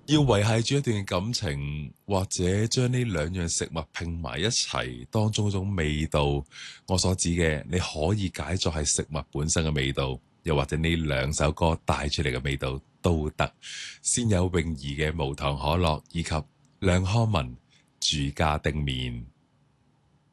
要維繫住一段感情，或者將呢兩樣食物拼埋一齊，當中嗰種味道，我所指嘅，你可以解作係食物本身嘅味道，又或者呢兩首歌帶出嚟嘅味道都得。先有泳兒嘅無糖可樂，以及梁漢文住家丁麵。